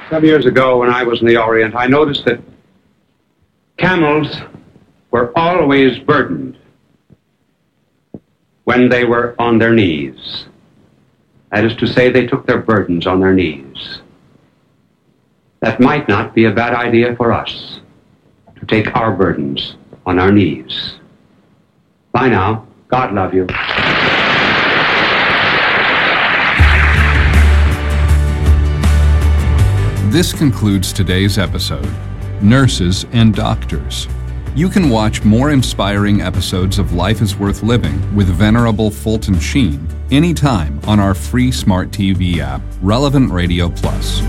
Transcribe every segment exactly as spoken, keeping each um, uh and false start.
Some years ago when I was in the Orient, I noticed that camels were always burdened when they were on their knees. That is to say, they took their burdens on their knees. That might not be a bad idea for us, to take our burdens on our knees. Bye now. God love you. This concludes today's episode, Nurses and Doctors. You can watch more inspiring episodes of Life is Worth Living with Venerable Fulton Sheen anytime on our free smart T V app, Relevant Radio Plus.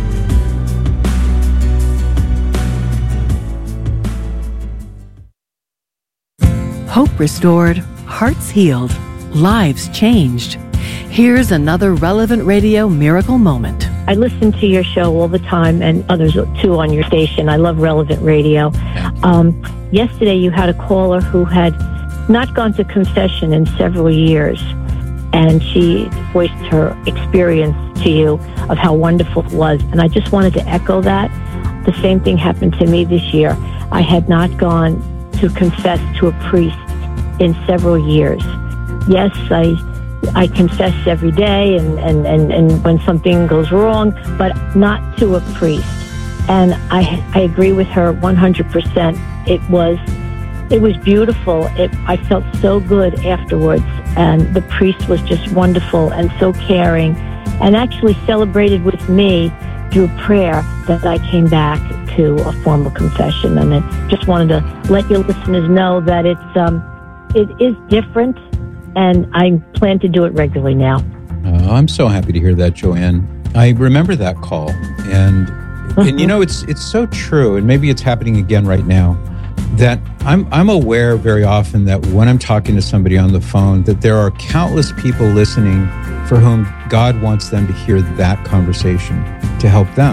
Hope restored, hearts healed, lives changed. Here's another Relevant Radio miracle moment. I listen to your show all the time and others too on your station. I love Relevant Radio. Um, yesterday you had a caller who had not gone to confession in several years, and she voiced her experience to you of how wonderful it was. And I just wanted to echo that. The same thing happened to me this year. I had not gone to confess to a priest in several years. Yes, I I confess every day and, and, and, and when something goes wrong, but not to a priest. And I I agree with her one hundred percent. It was it was beautiful. It, I felt so good afterwards, and the priest was just wonderful and so caring, and actually celebrated with me through prayer that I came back to a formal confession. And I just wanted to let your listeners know that it's um it is different, and I plan to do it regularly now. Uh, I'm so happy to hear that, Joanne. I remember that call, and mm-hmm. and you know it's it's so true, and maybe it's happening again right now. That I'm I'm aware very often that when I'm talking to somebody on the phone, that there are countless people listening for whom God wants them to hear that conversation to help them.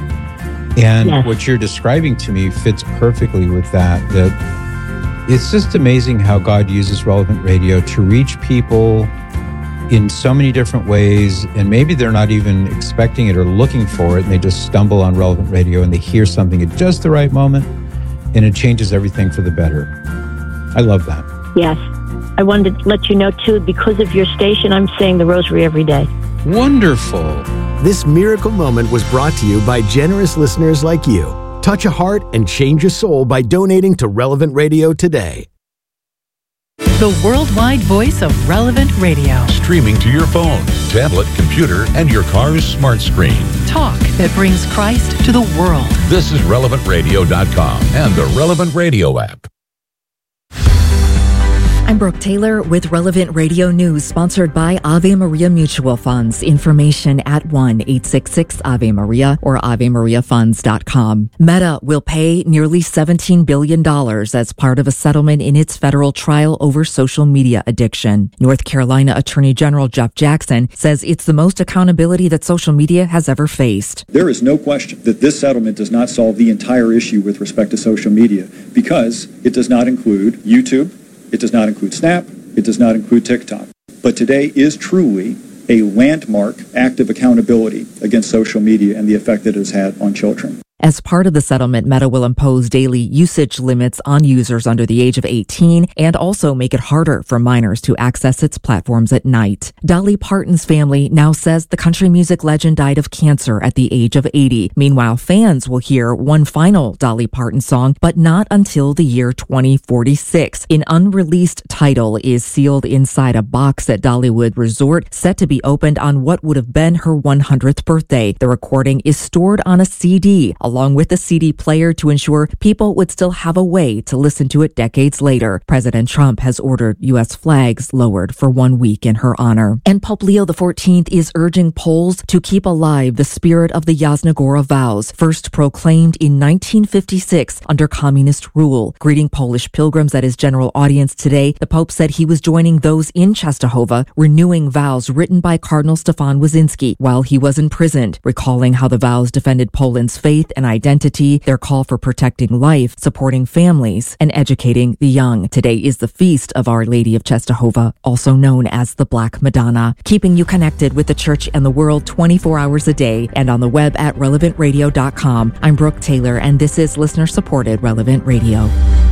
And yes. What you're describing to me fits perfectly with that. That it's just amazing how God uses Relevant Radio to reach people in so many different ways, and maybe they're not even expecting it or looking for it, and they just stumble on Relevant Radio and they hear something at just the right moment, and it changes everything for the better. I love that. Yes. I wanted to let you know, too, because of your station, I'm saying the rosary every day. Wonderful. This miracle moment was brought to you by generous listeners like you. Touch a heart and change a soul by donating to Relevant Radio today. The worldwide voice of Relevant Radio. Streaming to your phone, tablet, computer, and your car's smart screen. Talk that brings Christ to the world. This is relevant radio dot com and the Relevant Radio app. I'm Brooke Taylor with Relevant Radio News, sponsored by Ave Maria Mutual Funds. Information at one eight six six Ave Maria or ave maria funds dot com. Meta will pay nearly seventeen billion dollars as part of a settlement in its federal trial over social media addiction. North Carolina Attorney General Jeff Jackson says it's the most accountability that social media has ever faced. There is no question that this settlement does not solve the entire issue with respect to social media because it does not include YouTube. It does not include Snap. It does not include TikTok. But today is truly a landmark act of accountability against social media and the effect that it has had on children. As part of the settlement, Meta will impose daily usage limits on users under the age of eighteen and also make it harder for minors to access its platforms at night. Dolly Parton's family now says the country music legend died of cancer at the age of eighty. Meanwhile, fans will hear one final Dolly Parton song, but not until the year twenty forty-six. An unreleased title is sealed inside a box at Dollywood Resort, set to be opened on what would have been her one hundredth birthday. The recording is stored on a C D, along with a C D player to ensure people would still have a way to listen to it decades later. President Trump has ordered U S flags lowered for one week in her honor. And Pope Leo the fourteenth is urging Poles to keep alive the spirit of the Jasna Gora vows, first proclaimed in nineteen fifty-six under communist rule. Greeting Polish pilgrims at his general audience today, the Pope said he was joining those in Częstochowa, renewing vows written by Cardinal Stefan Wyszynski while he was imprisoned, recalling how the vows defended Poland's faith and identity, their call for protecting life, supporting families, and educating the young. Today is the feast of Our Lady of Czestochowa, also known as the Black Madonna, keeping you connected with the church and the world twenty-four hours a day and on the web at relevant radio dot com. I'm Brooke Taylor, and this is listener-supported Relevant Radio.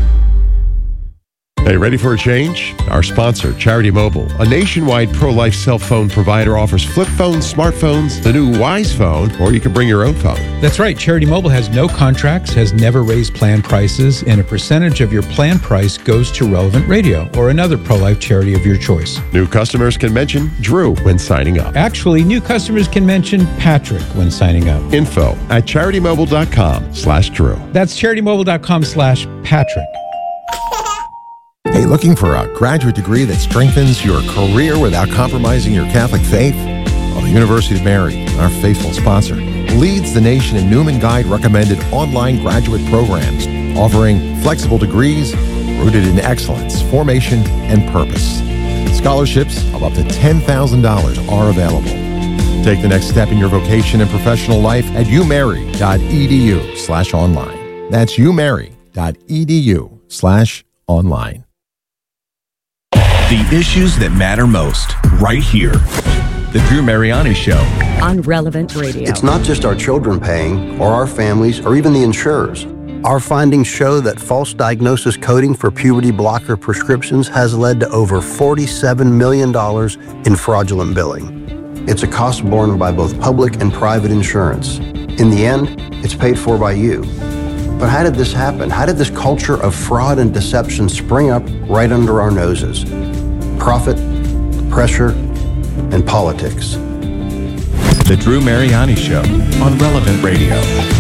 Hey, ready for a change? Our sponsor, Charity Mobile, a nationwide pro-life cell phone provider, offers flip phones, smartphones, the new Wise Phone, or you can bring your own phone. That's right. Charity Mobile has no contracts, has never raised plan prices, and a percentage of your plan price goes to Relevant Radio or another pro-life charity of your choice. New customers can mention Drew when signing up. Actually, new customers can mention Patrick when signing up. Info at charitymobile.com slash Drew. That's charitymobile.com slash Patrick. Hey, looking for a graduate degree that strengthens your career without compromising your Catholic faith? Well, the University of Mary, our faithful sponsor, leads the nation in Newman Guide recommended online graduate programs, offering flexible degrees rooted in excellence, formation, and purpose. Scholarships of up to ten thousand dollars are available. Take the next step in your vocation and professional life at umary.edu slash online. That's umary.edu slash online. The issues that matter most, right here. The Drew Mariani Show. On Relevant Radio. It's not just our children paying, or our families, or even the insurers. Our findings show that false diagnosis coding for puberty blocker prescriptions has led to over forty-seven million dollars in fraudulent billing. It's a cost borne by both public and private insurance. In the end, it's paid for by you. But how did this happen? How did this culture of fraud and deception spring up right under our noses? Profit, pressure, and politics. The Drew Mariani Show on Relevant Radio.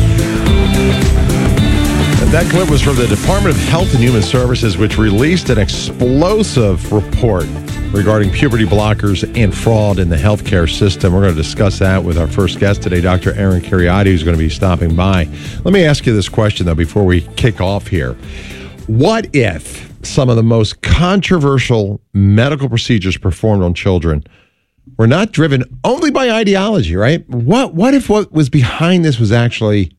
And that clip was from the Department of Health and Human Services, which released an explosive report regarding puberty blockers and fraud in the healthcare system. We're going to discuss that with our first guest today, Doctor Aaron Kheriaty, who's going to be stopping by. Let me ask you this question, though, before we kick off here. What if some of the most controversial medical procedures performed on children were not driven only by ideology, right? What, what if what was behind this was actually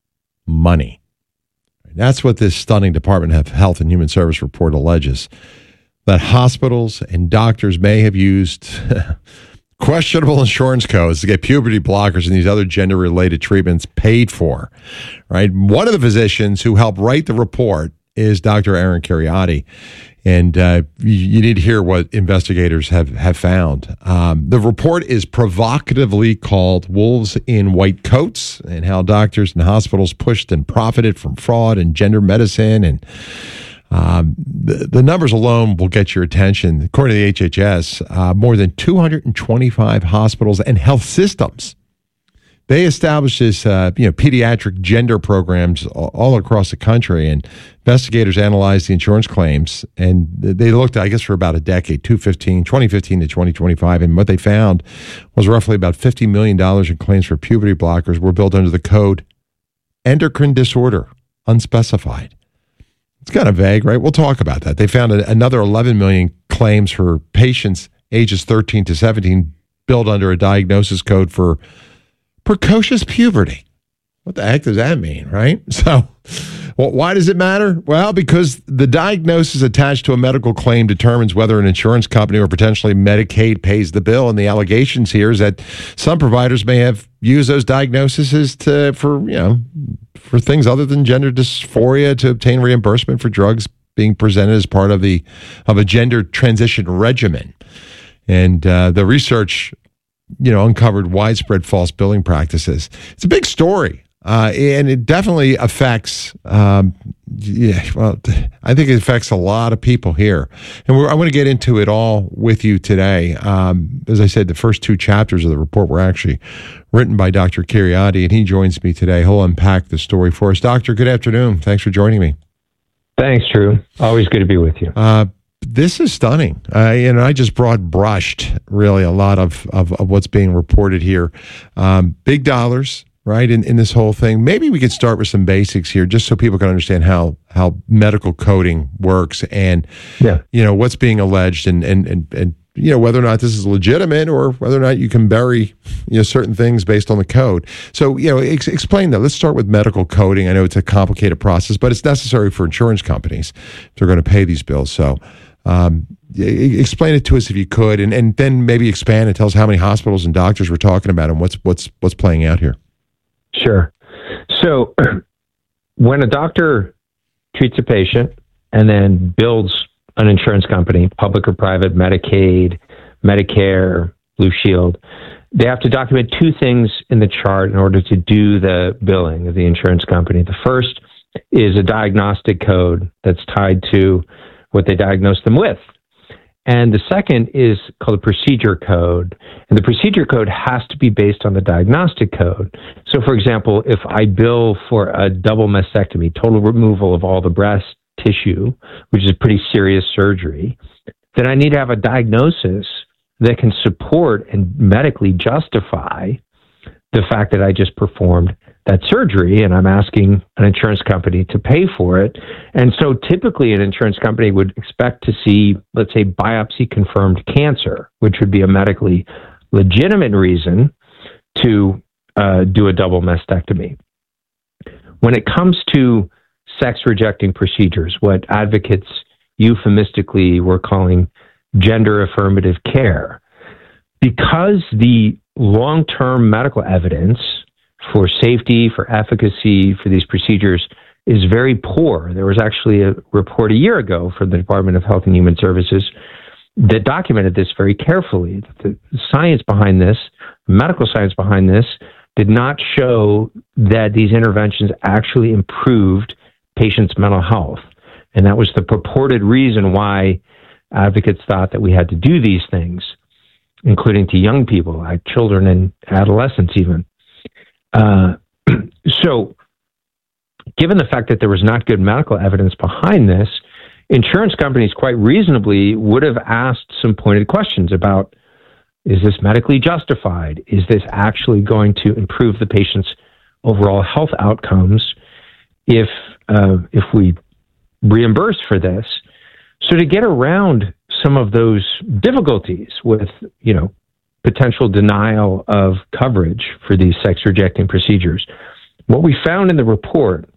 money? That's what this stunning Department of Health and Human Service report alleges. That hospitals and doctors may have used questionable insurance codes to get puberty blockers and these other gender-related treatments paid for, right? One of the physicians who helped write the report is Doctor Aaron Kheriaty, and uh, you, you need to hear what investigators have, have found. Um, the report is provocatively called Wolves in White Coats, and how doctors and hospitals pushed and profited from fraud and gender medicine. And Um, the, the numbers alone will get your attention. According to the H H S, uh, more than two hundred twenty-five hospitals and health systems, they established this, uh, you know, pediatric gender programs all, all across the country. And investigators analyzed the insurance claims, and they looked, I guess, for about a decade, twenty fifteen to twenty twenty-five. And what they found was roughly about fifty million dollars in claims for puberty blockers were billed under the code endocrine disorder, unspecified. It's kind of vague, right? We'll talk about that. They found a, another eleven million claims for patients ages thirteen to seventeen billed under a diagnosis code for precocious puberty. What the heck does that mean, right? So, well, why does it matter? Well, because the diagnosis attached to a medical claim determines whether an insurance company or potentially Medicaid pays the bill. And the allegations here is that some providers may have used those diagnoses to, for, you know, for things other than gender dysphoria to obtain reimbursement for drugs being presented as part of the of a gender transition regimen. And uh, the research, you know, uncovered widespread false billing practices. It's a big story, uh, and it definitely affects. Um, yeah, well, I think it affects a lot of people here, and we're, I want to get into it all with you today. Um, as I said, the first two chapters of the report were actually written by Doctor Kheriaty, and he joins me today. He'll unpack the story for us. Doctor, good afternoon. Thanks for joining me. Thanks, Drew. Always good to be with you. Uh, This is stunning. Uh, you know, I just broad brushed really a lot of, of, of what's being reported here. Um, big dollars, right, in, in this whole thing. Maybe we could start with some basics here just so people can understand how, how medical coding works and, yeah. you know, what's being alleged and, and, and, and you know, whether or not this is legitimate or whether or not you can bury, you know, certain things based on the code. So, you know, ex- explain that. Let's start with medical coding. I know it's a complicated process, but it's necessary for insurance companies if they're going to pay these bills. So, um, explain it to us if you could, and, and then maybe expand and tell us how many hospitals and doctors we're talking about and what's what's what's playing out here. Sure. So, when a doctor treats a patient and then bills an insurance company, public or private, Medicaid, Medicare, Blue Shield, they have to document two things in the chart in order to do the billing of the insurance company. The first is a diagnostic code that's tied to what they diagnose them with. And the second is called a procedure code. And the procedure code has to be based on the diagnostic code. So, for example, if I bill for a double mastectomy, total removal of all the breast tissue, which is a pretty serious surgery, then I need to have a diagnosis that can support and medically justify the fact that I just performed that surgery, and I'm asking an insurance company to pay for it. And so typically an insurance company would expect to see, let's say, biopsy-confirmed cancer, which would be a medically legitimate reason to uh, do a double mastectomy. When it comes to sex-rejecting procedures, what advocates euphemistically were calling gender-affirmative care, because the long-term medical evidence for safety, for efficacy, for these procedures is very poor. There was actually a report a year ago from the Department of Health and Human Services that documented this very carefully. The science behind this, medical science behind this, did not show that these interventions actually improved patients' mental health. And that was the purported reason why advocates thought that we had to do these things, including to young people, like children and adolescents even. Uh, so, given the fact that there was not good medical evidence behind this, insurance companies quite reasonably would have asked some pointed questions about, is this medically justified? Is this actually going to improve the patient's overall health outcomes if uh, if we reimburse for this? So to get around some of those difficulties with, you know, potential denial of coverage for these sex-rejecting procedures, what we found in the report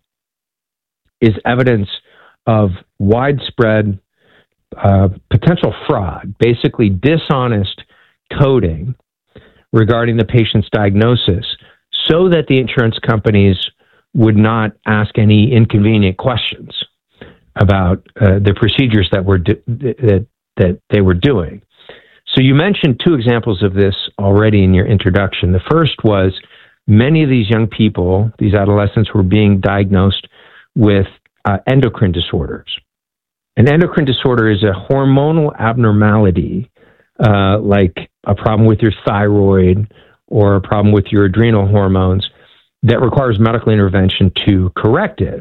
is evidence of widespread uh, potential fraud, basically dishonest coding regarding the patient's diagnosis, so that the insurance companies would not ask any inconvenient questions about uh, the procedures that were do- that that they were doing. So you mentioned two examples of this already in your introduction. The first was many of these young people, these adolescents, were being diagnosed with uh, endocrine disorders. An endocrine disorder is a hormonal abnormality, uh, like a problem with your thyroid or a problem with your adrenal hormones, that requires medical intervention to correct it.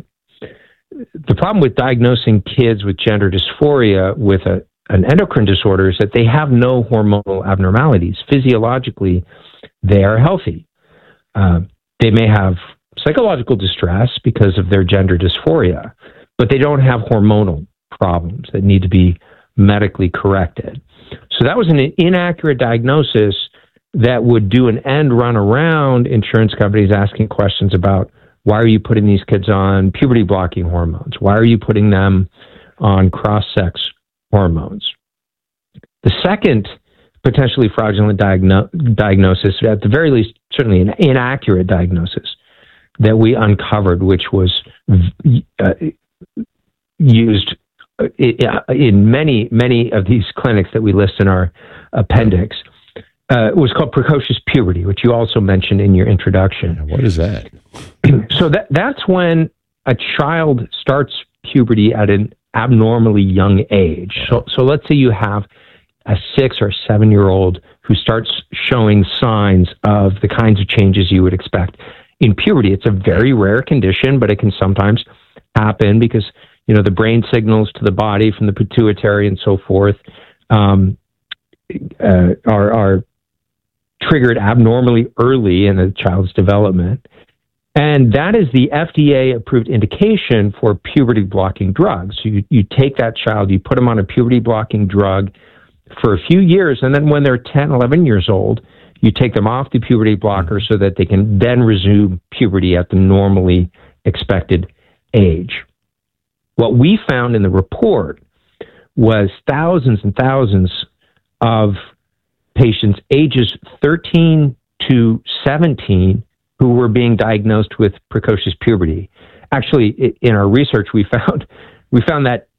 The problem with diagnosing kids with gender dysphoria with a, an endocrine disorder is that they have no hormonal abnormalities. Physiologically, they are healthy. Uh, they may have psychological distress because of their gender dysphoria, but they don't have hormonal problems that need to be medically corrected. So that was an inaccurate diagnosis that would do an end run around insurance companies asking questions about, why are you putting these kids on puberty blocking hormones? Why are you putting them on cross-sex hormones? The second potentially fraudulent diagno- diagnosis, at the very least, certainly an inaccurate diagnosis that we uncovered, which was uh, used in many, many of these clinics that we list in our appendix, Uh, it was called precocious puberty, which you also mentioned in your introduction. What is that? So that that's when a child starts puberty at an abnormally young age. So, so let's say you have a six or seven-year-old who starts showing signs of the kinds of changes you would expect in puberty. It's a very rare condition, but it can sometimes happen because, you know, the brain signals to the body from the pituitary and so forth um, uh, are are triggered abnormally early in a child's development. And that is the F D A-approved indication for puberty-blocking drugs. So you, you take that child, you put them on a puberty-blocking drug, for a few years, and then when they're ten, eleven years old, you take them off the puberty blocker so that they can then resume puberty at the normally expected age. What we found in the report was thousands and thousands of patients ages thirteen to seventeen who were being diagnosed with precocious puberty. Actually, in our research, we found we found that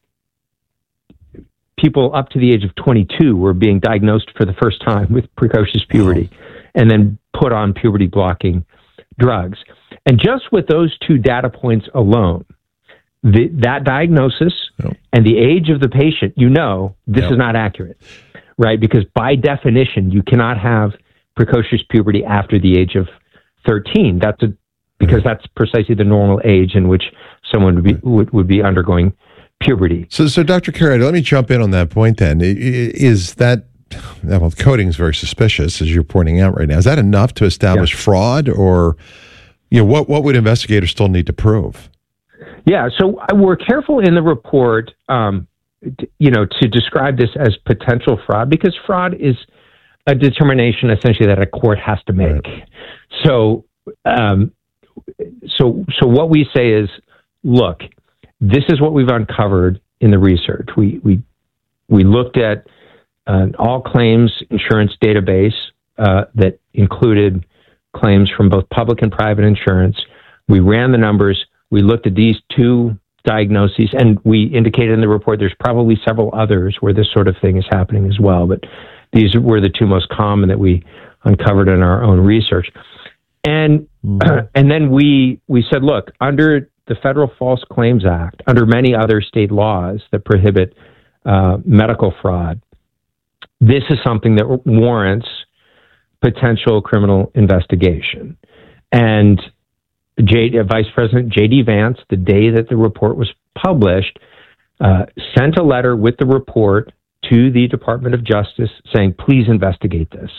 people up to the age of twenty-two were being diagnosed for the first time with precocious puberty and then put on puberty blocking drugs. And just with those two data points alone, the, that diagnosis yep. and the age of the patient, you know, this yep. is not accurate, right? Because by definition, you cannot have precocious puberty after the age of thirteen. That's a, because that's precisely the normal age in which someone would be, would, would be undergoing puberty. So, so Doctor Kheriaty, let me jump in on that point then. Is that, well, coding is very suspicious, as you're pointing out right now. Is that enough to establish yeah. fraud, or, you know, what, what would investigators still need to prove? Yeah, so we're careful in the report, um, to, you know, to describe this as potential fraud, because fraud is a determination essentially that a court has to make. Right. So, um, so, so what we say is, look, this is what we've uncovered in the research. We we we looked at an all claims insurance database uh, that included claims from both public and private insurance. We ran the numbers. We looked at these two diagnoses, and we indicated in the report there's probably several others where this sort of thing is happening as well. But these were the two most common that we uncovered in our own research. And mm-hmm. and then we we said, look, under the Federal False Claims Act, under many other state laws that prohibit uh, medical fraud, this is something that warrants potential criminal investigation. And J, uh, Vice President J D Vance, the day that the report was published, uh, sent a letter with the report to the Department of Justice saying, please investigate this.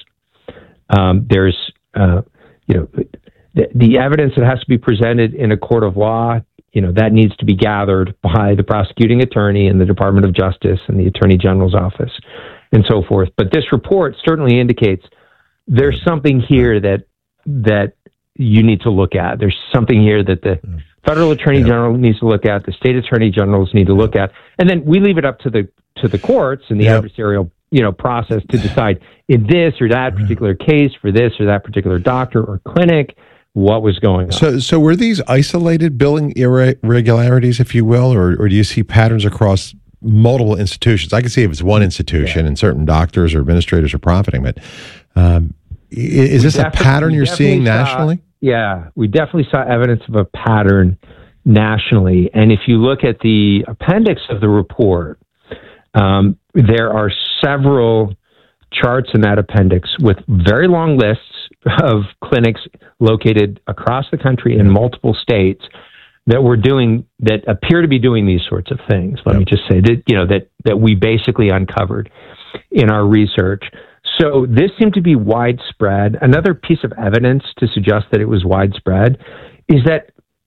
Um, there's, uh, you know, The, the evidence that has to be presented in a court of law, you know, that needs to be gathered by the prosecuting attorney and the Department of Justice and the Attorney General's office and so forth. But this report certainly indicates there's something here that that you need to look at. There's something here that the federal attorney yeah. general needs to look at, the state attorney generals need to look at, and then we leave it up to the to the courts and the yep. adversarial you know process to decide in this or that particular case for this or that particular doctor or clinic what was going on. So, so were these isolated billing irregularities, if you will, or, or do you see patterns across multiple institutions? I can see if it's one institution yeah. and certain doctors or administrators are profiting, but um, is we this a pattern you're seeing saw, nationally? Yeah, we definitely saw evidence of a pattern nationally. And if you look at the appendix of the report, um, there are several charts in that appendix with very long lists of clinics located across the country in multiple states that were doing, that appear to be doing these sorts of things. Let yep. me just say that, you know, that, that we basically uncovered in our research. So this seemed to be widespread. Another piece of evidence to suggest that it was widespread is that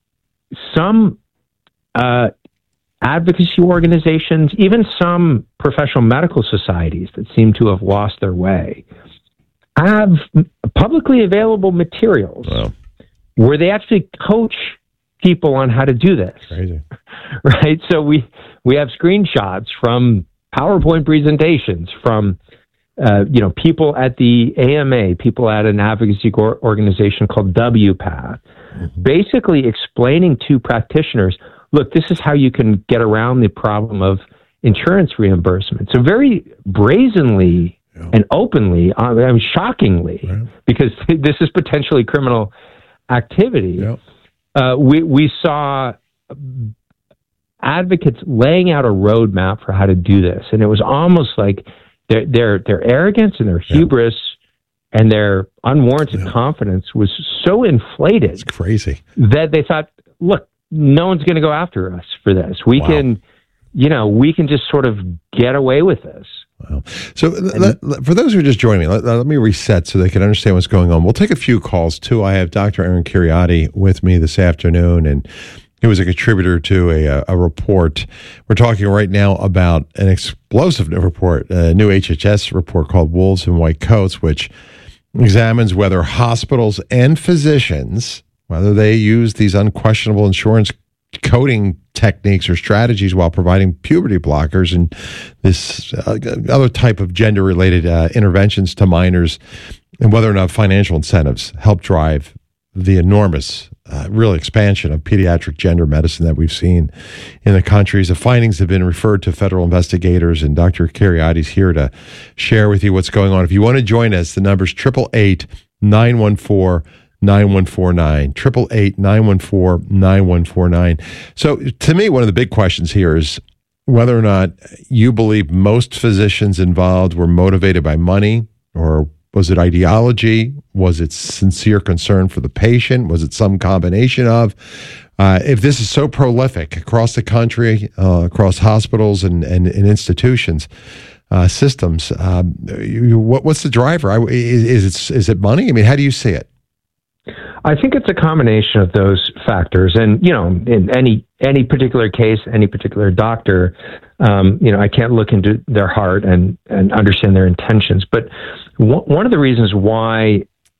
some uh, advocacy organizations, even some professional medical societies that seem to have lost their way, have publicly available materials wow. where they actually coach people on how to do this. Crazy. Right? So we, we have screenshots from PowerPoint presentations from uh, you know, people at the A M A, people at an advocacy organization called W PATH, mm-hmm. basically explaining to practitioners, look, this is how you can get around the problem of insurance reimbursement. So very brazenly yeah. and openly, I mean, shockingly, right. because this is potentially criminal activity, yeah. uh, we, we saw advocates laying out a roadmap for how to do this. And it was almost like their their, their arrogance and their hubris yeah. and their unwarranted yeah. confidence was so inflated. It's crazy. That they thought, look, no one's going to go after us for this. We wow. can, you know, we can just sort of get away with this. Wow. So let, let, for those who are just joining me, let, let me reset so they can understand what's going on. We'll take a few calls too. I have Doctor Aaron Kheriaty with me this afternoon, and He was a contributor to a, a report. We're talking right now about an explosive report, a new H H S report called Wolves in White Coats, which examines whether hospitals and physicians, whether they use these unquestionable insurance coding techniques or strategies while providing puberty blockers and this uh, other type of gender-related uh, interventions to minors, and whether or not financial incentives help drive the enormous uh, real expansion of pediatric gender medicine that we've seen in the countries. The findings have been referred to federal investigators, and Doctor Kheriaty's here to share with you what's going on. If you want to join us, the number's eight eight eight, nine one four, nine one four nine, eight eight eight, nine one four, nine one four nine. So to me, one of the big questions here is whether or not you believe most physicians involved were motivated by money, or was it ideology? Was it sincere concern for the patient? Was it some combination of? Uh, if this is so prolific across the country, uh, across hospitals and, and, and institutions, uh, systems, um, you, what, what's the driver? I, is, is, it, is it money? I mean, how do you see it? I think it's a combination of those factors. And, you know, in any any particular case, any particular doctor, um, you know, I can't look into their heart and, and understand their intentions. But w- one of the reasons why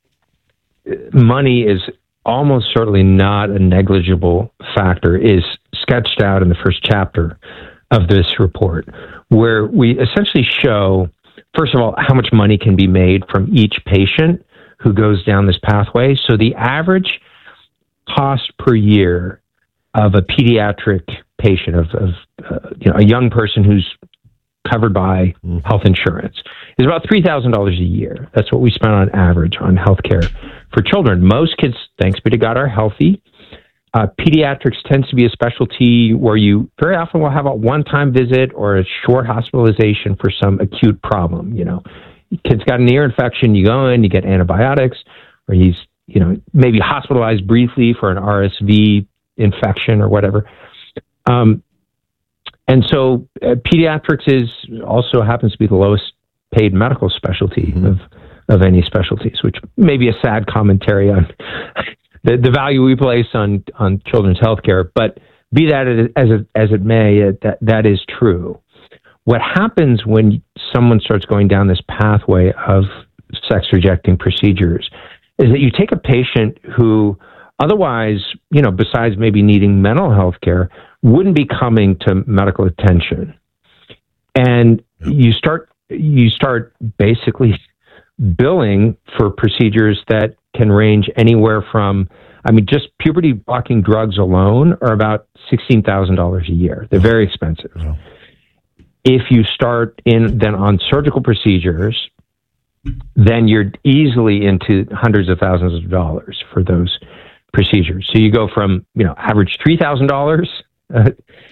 money is almost certainly not a negligible factor is sketched out in the first chapter of this report, where we essentially show, first of all, how much money can be made from each patient who goes down this pathway. So the average cost per year of a pediatric patient, of, of uh, you know, a young person who's covered by mm-hmm. health insurance, is about three thousand dollars a year. That's what we spend on average on healthcare for children. Most kids, thanks be to God, are healthy. Uh, pediatrics tends to be a specialty where you very often will have a one-time visit or a short hospitalization for some acute problem. You know, kid's got an ear infection, you go in, you get antibiotics, or he's, you know, maybe hospitalized briefly for an R S V infection or whatever. Um, and so uh, pediatrics is also happens to be the lowest paid medical specialty mm-hmm. of, of any specialties, which may be a sad commentary on the, the value we place on, on children's health care. But be that as it, as it may, it, that, that is true. What happens when someone starts going down this pathway of sex-rejecting procedures is that you take a patient who otherwise, you know, besides maybe needing mental health care, wouldn't be coming to medical attention. And you start you start basically billing for procedures that can range anywhere from, I mean, just puberty blocking drugs alone are about sixteen thousand dollars a year. They're very expensive. Wow. If you start in then on surgical procedures, then you're easily into hundreds of thousands of dollars for those procedures. So you go from, you know, average three thousand dollars uh,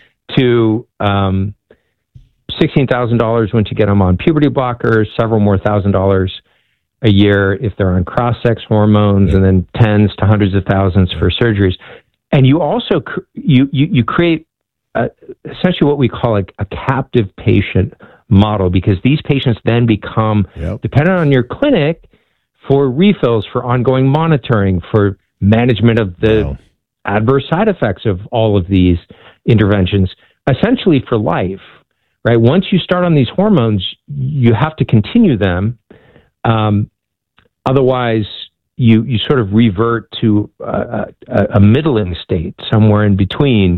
to um, sixteen thousand dollars once you get them on puberty blockers, several more thousand dollars a year if they're on cross-sex hormones, yeah. and then tens to hundreds of thousands for surgeries. And you also, cr- you, you, you create Uh, essentially what we call a, a captive patient model, because these patients then become yep. dependent on your clinic for refills, for ongoing monitoring, for management of the wow. adverse side effects of all of these interventions, essentially for life, right? Once you start on these hormones, you have to continue them. Um, otherwise, you, you sort of revert to a, a, a middling state, somewhere in between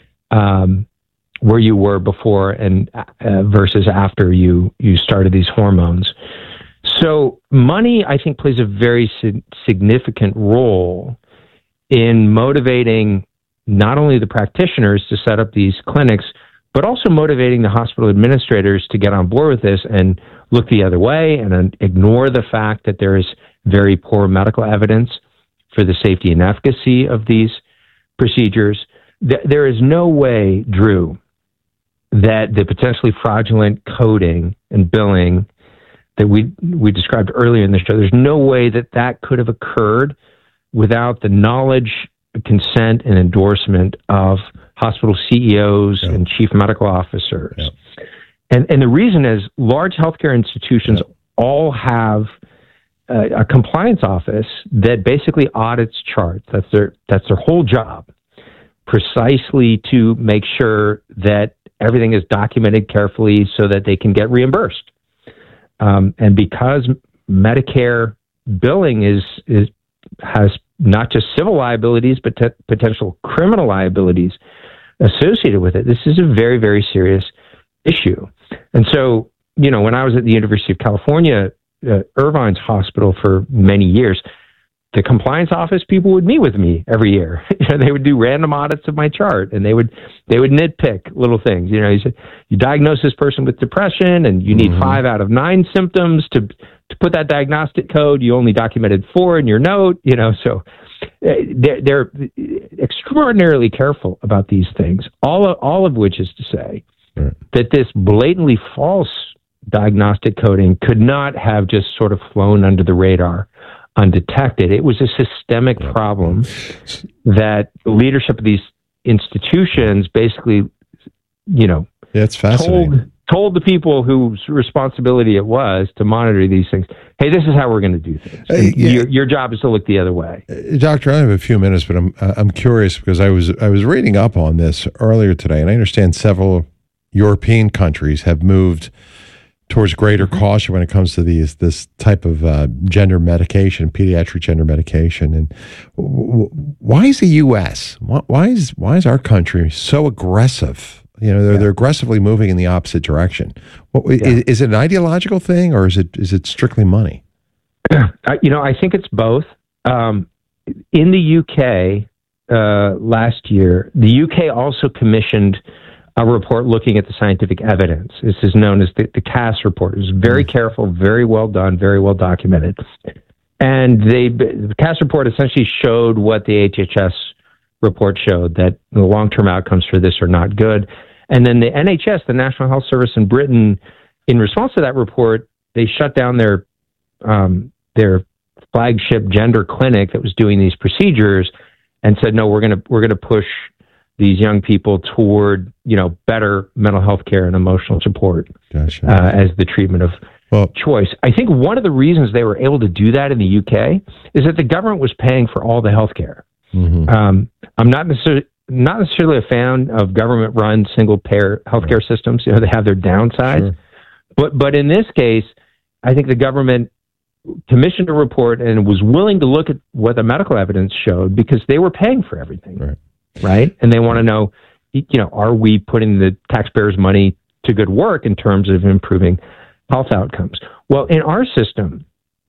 Um, where you were before and uh, versus after you, you started these hormones. So money, I think, plays a very si- significant role in motivating not only the practitioners to set up these clinics, but also motivating the hospital administrators to get on board with this and look the other way and uh, ignore the fact that there is very poor medical evidence for the safety and efficacy of these procedures. There is no way, Drew, that the potentially fraudulent coding and billing that we we described earlier in the show, there's no way that that could have occurred without the knowledge, consent, and endorsement of hospital C E Os yeah. and chief medical officers. Yeah. And and the reason is large healthcare institutions yeah. all have a, a compliance office that basically audits charts. That's their that's their whole job. precisely to make sure that everything is documented carefully so that they can get reimbursed. Um, and because Medicare billing is is has not just civil liabilities, but t- potential criminal liabilities associated with it, this is a very, very serious issue. And so, you know, when I was at the University of California, uh, Irvine's hospital for many years, the compliance office people would meet with me every year. You know, they would do random audits of my chart, and they would they would nitpick little things. You know, you said you diagnose this person with depression, and you need mm-hmm. five out of nine symptoms to to put that diagnostic code. You only documented four in your note. You know, so they're, they're extraordinarily careful about these things. All of, all of which is to say right. that this blatantly false diagnostic coding could not have just sort of flown under the radar undetected. It was a systemic problem that the leadership of these institutions basically, you know, yeah, it's fascinating. told told the people whose responsibility it was to monitor these things, hey, this is how we're going to do things. Uh, yeah. your, your job is to look the other way. Uh, Doctor, I have a few minutes, but I'm uh, I'm curious because I was I was reading up on this earlier today, and I understand several European countries have moved towards greater caution when it comes to these this type of uh, gender medication, pediatric gender medication. And w- w- why is the U S why, why is why is our country so aggressive? You know, they're yeah. they're aggressively moving in the opposite direction. What, yeah. is, is it an ideological thing, or is it is it strictly money? You know, I think it's both. Um, in the U K uh, last year, the U K also commissioned a report looking at the scientific evidence. This is known as the, the C A S report. It was very careful, very well done, very well documented. And they, the C A S report essentially showed what the H H S report showed, that the long-term outcomes for this are not good. And then the N H S, the National Health Service in Britain, in response to that report, they shut down their um, their flagship gender clinic that was doing these procedures and said, no, we're going to we're going to push these young people toward, you know, better mental health care and emotional support gotcha. uh, as the treatment of well, choice. I think one of the reasons they were able to do that in the U K is that the government was paying for all the health care. Mm-hmm. Um, I'm not necessarily not necessarily a fan of government-run single-payer healthcare right. systems. You know, they have their downsides. Sure. But but in this case, I think the government commissioned a report and was willing to look at what the medical evidence showed because they were paying for everything. Right. Right. And they want to know, you know, are we putting the taxpayers' money to good work in terms of improving health outcomes? Well, in our system,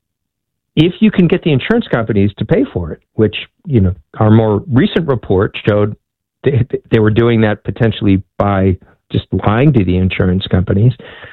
if you can get the insurance companies to pay for it, which, you know, our more recent report showed they, they were doing that potentially by just lying to the insurance companies,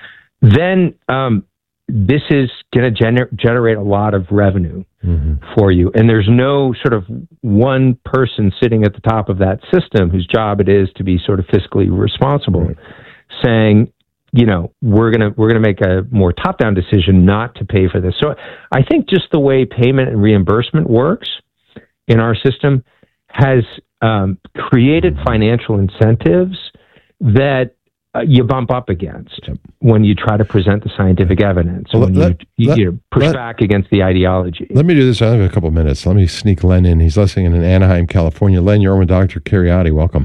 then um, this is going to gener- generate a lot of revenue mm-hmm. for you. And there's no sort of one person sitting at the top of that system whose job it is to be sort of fiscally responsible, right. saying, you know, we're going to we're going to make a more top-down decision not to pay for this. So I think just the way payment and reimbursement works in our system has um, created financial incentives that Uh, you bump up against when you try to present the scientific evidence, well, when let, you, let, you know, push let, back against the ideology. Let me do this. I have a couple of minutes. Let me sneak Len in. He's listening in Anaheim, California. Len, you're on with Doctor Kheriaty. Welcome.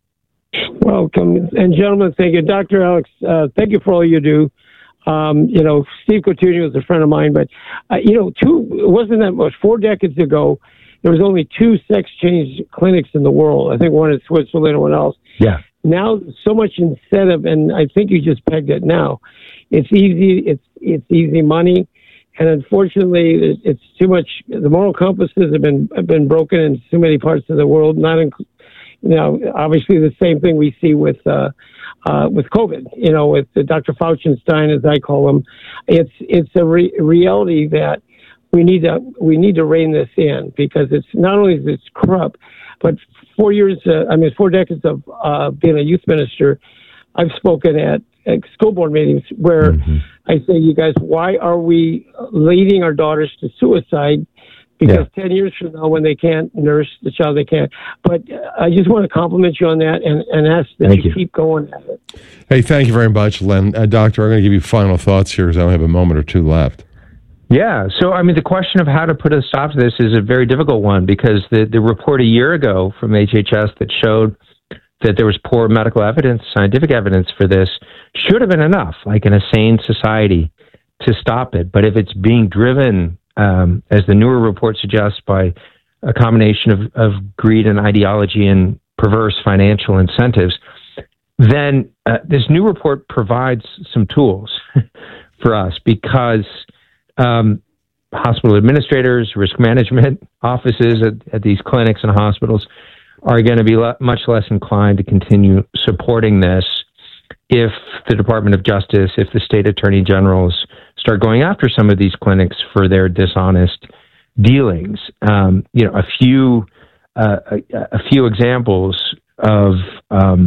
Welcome. And gentlemen, thank you. Doctor Alex, uh, thank you for all you do. Um, you know, Steve Coutinho was a friend of mine, but, uh, you know, two, it wasn't that much. Four decades ago, there was only two sex change clinics in the world. I think one in Switzerland and one else. Yeah. Now, so much incentive, and I think you just pegged it now. It's easy, it's it's easy money, and unfortunately, it's too much. The moral compasses have been have been broken in so many parts of the world. Not, in, you know, obviously the same thing we see with uh, uh, with COVID. You know, with the Doctor Faucienstein, as I call him. It's it's a re- reality that we need to we need to rein this in because it's not only is it corrupt, but four years, uh, I mean, four decades of uh, being a youth minister, I've spoken at, at school board meetings where mm-hmm. I say, you guys, why are we leading our daughters to suicide? Because yeah. ten years from now, when they can't nurse the child, they can't. But uh, I just want to compliment you on that and, and ask that you, you keep going at it. Hey, thank you very much, Len. Uh, doctor, I'm going to give you final thoughts here because I only have a moment or two left. Yeah. So, I mean, the question of how to put a stop to this is a very difficult one because the, the report a year ago from H H S that showed that there was poor medical evidence, scientific evidence for this, should have been enough, like in a sane society, to stop it. But if it's being driven, um, as the newer report suggests, by a combination of, of greed and ideology and perverse financial incentives, then uh, this new report provides some tools for us because um, hospital administrators, risk management offices at, at these clinics and hospitals are going to be le- much less inclined to continue supporting this if the Department of Justice, if the state attorney generals start going after some of these clinics for their dishonest dealings. Um, you know, a few uh, a, a few examples of um,